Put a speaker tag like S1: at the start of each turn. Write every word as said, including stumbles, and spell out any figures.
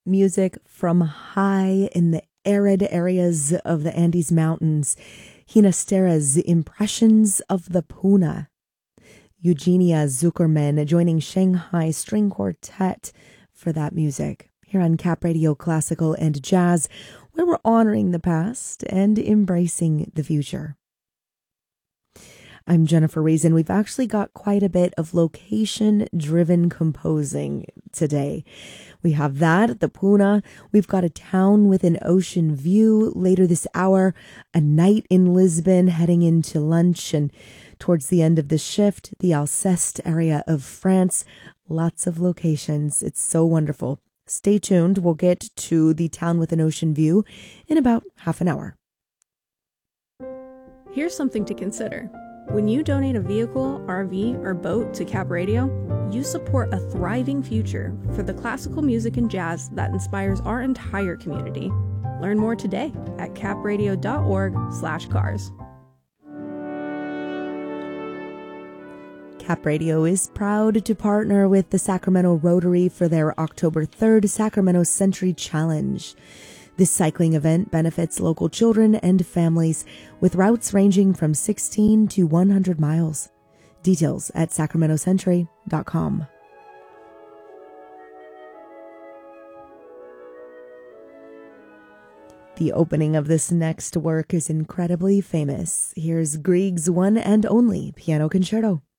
S1: music from high in the arid areas of the Andes Mountains. Ginastera's Impressions of the Puna. Eugenia Zuckerman joining Shanghai String Quartet for that music. Here on Cap Radio Classical and Jazz, where we're honoring the past and embracing the future. I'm Jennifer Reason. We've actually got quite a bit of location-driven composing today. We have that at the Puna. We've got a town with an ocean view later this hour, a night in Lisbon heading into lunch, and towards the end of the shift, the Alceste area of France. Lots of locations. It's so wonderful. Stay tuned. We'll get to the town with an ocean view in about half an hour.
S2: Here's something to consider. When you donate a vehicle, R V, or boat to Cap Radio, you support a thriving future for the classical music and jazz that inspires our entire community. Learn more today at capradio.org slash cars.
S1: Cap Radio is proud to partner with the Sacramento Rotary for their October third Sacramento Century Challenge. This cycling event benefits local children and families with routes ranging from sixteen to one hundred miles. Details at sacramento century dot com. The opening of this next work is incredibly famous. Here's Grieg's one and only piano concerto.